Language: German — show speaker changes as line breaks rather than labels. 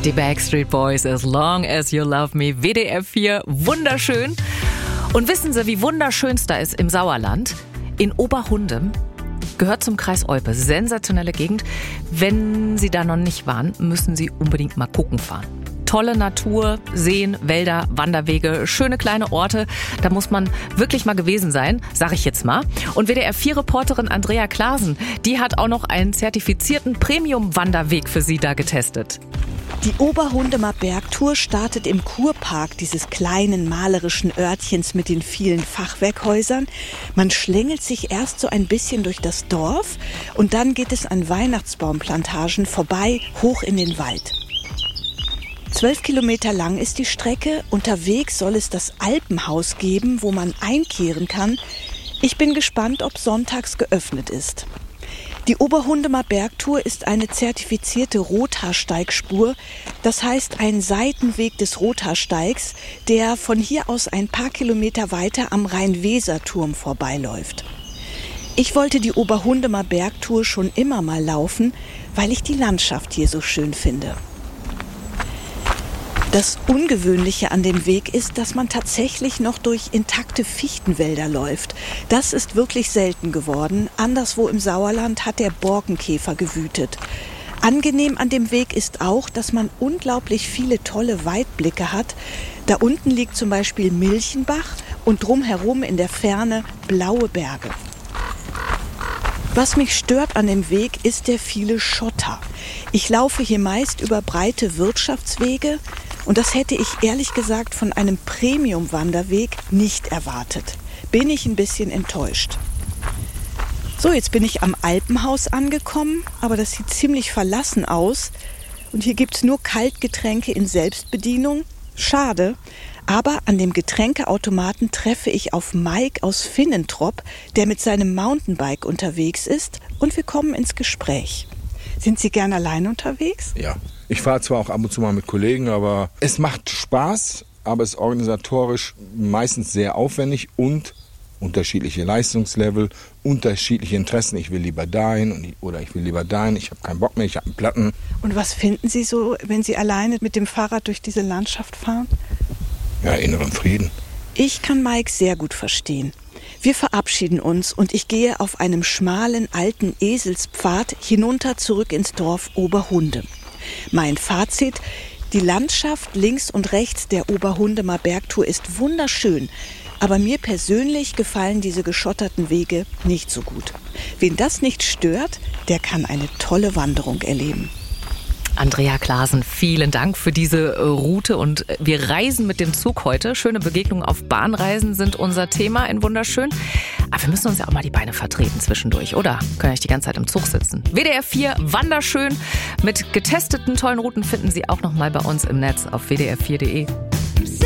Die Backstreet Boys, As Long As You Love Me, WDR 4, wunderschön. Und wissen Sie, wie wunderschön es da ist im Sauerland? In Oberhundem, gehört zum Kreis Olpe, sensationelle Gegend. Wenn Sie da noch nicht waren, müssen Sie unbedingt mal gucken fahren. Tolle Natur, Seen, Wälder, Wanderwege, schöne kleine Orte. Da muss man wirklich mal gewesen sein, sag ich jetzt mal. Und WDR-4-Reporterin Andrea Klaasen, die hat auch noch einen zertifizierten Premium-Wanderweg für Sie da getestet.
Die Oberhundemer Bergtour startet im Kurpark dieses kleinen malerischen Örtchens mit den vielen Fachwerkhäusern. Man schlängelt sich erst so ein bisschen durch das Dorf und dann geht es an Weihnachtsbaumplantagen vorbei, hoch in den Wald. 12 Kilometer lang ist die Strecke. Unterwegs soll es das Alpenhaus geben, wo man einkehren kann. Ich bin gespannt, ob sonntags geöffnet ist. Die Oberhundemer Bergtour ist eine zertifizierte Rothaarsteigspur. Das heißt, ein Seitenweg des Rothaarsteigs, der von hier aus ein paar Kilometer weiter am Rhein-Weser-Turm vorbeiläuft. Ich wollte die Oberhundemer Bergtour schon immer mal laufen, weil ich die Landschaft hier so schön finde. Das Ungewöhnliche an dem Weg ist, dass man tatsächlich noch durch intakte Fichtenwälder läuft. Das ist wirklich selten geworden. Anderswo im Sauerland hat der Borkenkäfer gewütet. Angenehm an dem Weg ist auch, dass man unglaublich viele tolle Weitblicke hat. Da unten liegt zum Beispiel Milchenbach und drumherum in der Ferne blaue Berge. Was mich stört an dem Weg, ist der viele Schotter. Ich laufe hier meist über breite Wirtschaftswege. Und das hätte ich ehrlich gesagt von einem Premium-Wanderweg nicht erwartet. Bin ich ein bisschen enttäuscht. So, jetzt bin ich am Alpenhaus angekommen, aber das sieht ziemlich verlassen aus. Und hier gibt's nur Kaltgetränke in Selbstbedienung. Schade, aber an dem Getränkeautomaten treffe ich auf Mike aus Finnentrop, der mit seinem Mountainbike unterwegs ist. Und wir kommen ins Gespräch. Sind Sie gern allein unterwegs?
Ja, ich fahre zwar auch ab und zu mal mit Kollegen, aber es macht Spaß, aber es ist organisatorisch meistens sehr aufwendig und unterschiedliche Leistungslevel, unterschiedliche Interessen. Ich will lieber dahin oder ich will lieber dahin, ich habe keinen Bock mehr, ich habe einen Platten.
Und was finden Sie so, wenn Sie alleine mit dem Fahrrad durch diese Landschaft fahren?
Ja, inneren Frieden.
Ich kann Mike sehr gut verstehen. Wir verabschieden uns und ich gehe auf einem schmalen alten Eselspfad hinunter zurück ins Dorf Oberhundem. Mein Fazit: Die Landschaft links und rechts der Oberhundemer Bergtour ist wunderschön, aber mir persönlich gefallen diese geschotterten Wege nicht so gut. Wen das nicht stört, der kann eine tolle Wanderung erleben.
Andrea Klaasen, vielen Dank für diese Route und wir reisen mit dem Zug heute. Schöne Begegnungen auf Bahnreisen sind unser Thema in Wunderschön. Aber wir müssen uns ja auch mal die Beine vertreten zwischendurch, oder? Können ja nicht die ganze Zeit im Zug sitzen. WDR 4, Wanderschön. Mit getesteten tollen Routen finden Sie auch noch mal bei uns im Netz auf wdr4.de.